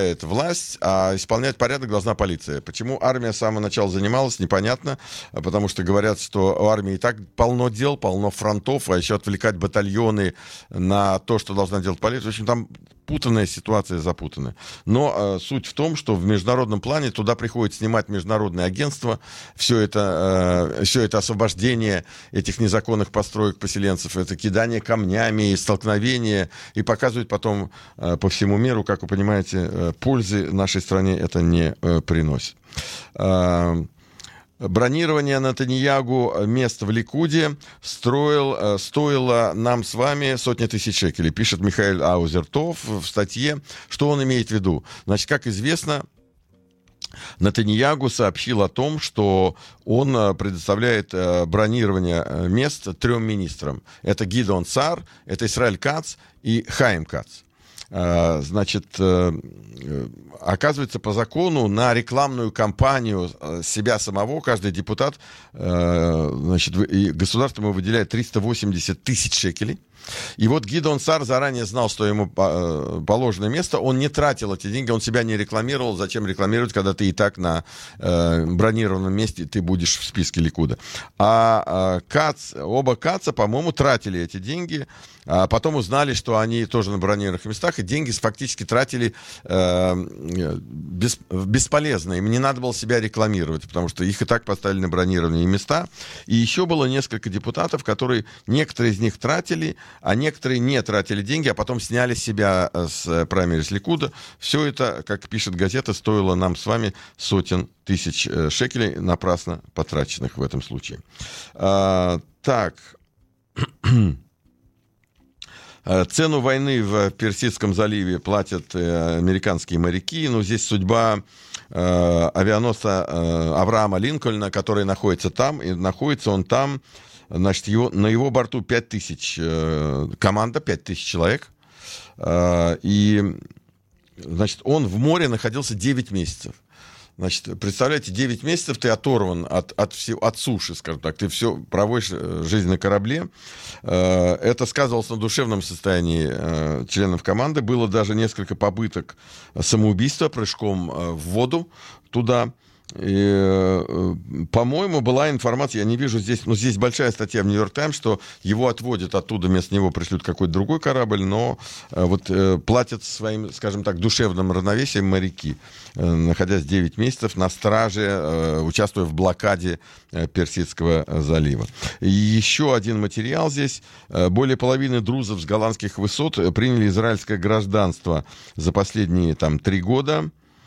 власть, а исполнять порядок должна полиция. Почему армия с самого начала занималась, непонятно, потому что говорят, что у армии и так полно дел, полно фронтов, а еще отвлекать батальоны на то, что должна делать полиция. В общем, там путанная ситуация, запутанная. Но суть в том, что в международном плане туда приходит снимать международные агентства, все это освобождение этих незаконных построек поселенцев, это кидание камнями, столкновения, и показывает потом по всему миру, как вы понимаете, пользы нашей стране это не приносит. Бронирование Нетаньягу мест в Ликуде стоило нам с вами сотни тысяч шекелей, пишет Михаил Аузертов в статье. Что он имеет в виду? Значит, как известно, Нетаньягу сообщил о том, что он предоставляет бронирование мест 3 министрам. Это Гидеон Саар, это Исраэль Кац и Хаим Кац. Значит, оказывается, по закону на рекламную кампанию себя самого каждый депутат, значит, государство ему выделяет 380 тысяч шекелей. И вот Гидеон Саар заранее знал, что ему положено место, он не тратил эти деньги, он себя не рекламировал. Зачем рекламировать, когда ты и так на бронированном месте, ты будешь в списке Ликуда. Оба Каца, по-моему, тратили эти деньги, а потом узнали, что они тоже на бронированных местах, и деньги фактически тратили бесполезно. Им не надо было себя рекламировать, потому что их и так поставили на бронированные места. И еще было несколько депутатов, которые, некоторые из них тратили, а некоторые не тратили деньги, а потом сняли себя с праймерис Ликуда. Все это, как пишет газета, стоило нам с вами сотен тысяч шекелей, напрасно потраченных в этом случае. Так. Цену войны в Персидском заливе платят американские моряки. Но здесь судьба авианосца Авраама Линкольна, который находится там, и находится он там. Значит, на его борту 5000, команда 5000 человек. И, значит, он в море находился 9 месяцев. Значит, представляете, 9 месяцев ты оторван от суши, скажем так. Ты все проводишь жизнь на корабле. Это сказывалось на душевном состоянии членов команды. Было даже несколько попыток самоубийства прыжком в воду туда. И, по-моему, была информация, я не вижу здесь, но здесь большая статья в Нью-Йорк Таймс, что его отводят оттуда, вместо него пришлют какой-то другой корабль, но вот платят своим, скажем так, душевным равновесием моряки, находясь 9 месяцев на страже, участвуя в блокаде Персидского залива. И еще один материал здесь. Более половины друзов с голландских высот приняли израильское гражданство за последние 3 года.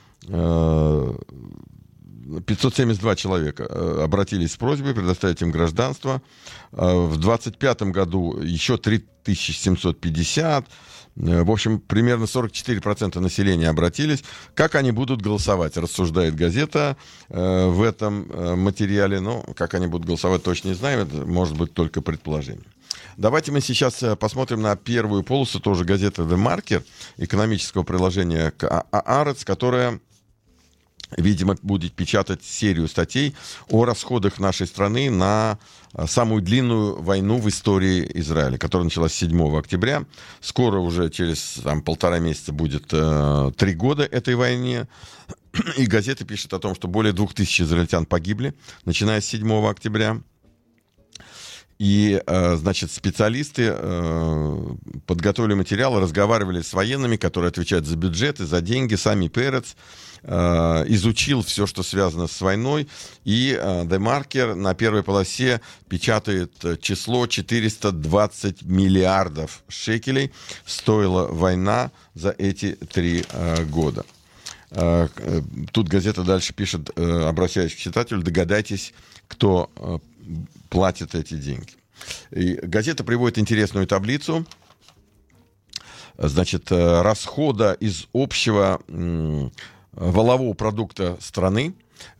572 человека обратились с просьбой предоставить им гражданство. В 2025 году еще 3750. В общем, примерно 44% населения обратились. Как они будут голосовать, рассуждает газета в этом материале. Но как они будут голосовать, точно не знаем. Это может быть только предположение. Давайте мы сейчас посмотрим на первую полосу, тоже газеты The Marker, экономического приложения к Haaretz, которая, видимо, будет печатать серию статей о расходах нашей страны на самую длинную войну в истории Израиля, которая началась 7 октября. Скоро уже через 1,5 месяца будет 3 года этой войне. И газета пишет о том, что более 2000 израильтян погибли, начиная с 7 октября. И, значит, специалисты подготовили материалы, разговаривали с военными, которые отвечают за бюджеты, за деньги. Сами Перец изучил все, что связано с войной. И The Marker на первой полосе печатает число 420 миллиардов шекелей стоила война за эти 3 года. Тут газета дальше пишет, обращаясь к читателю, догадайтесь, кто платит эти деньги. И газета приводит интересную таблицу. Значит, расхода из общего валового продукта страны,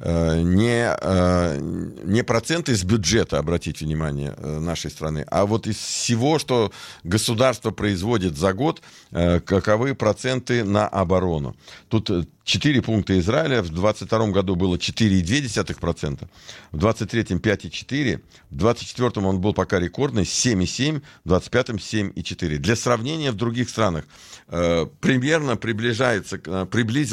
не проценты из бюджета, обратите внимание, нашей страны, а вот из всего, что государство производит за год, каковы проценты на оборону. Тут 4 пункта Израиля, в 2022 году было 4,2%, в 2023 5,4%, в 2024 он был пока рекордный 7,7%, в 2025 7,4%. Для сравнения, в других странах примерно приблизился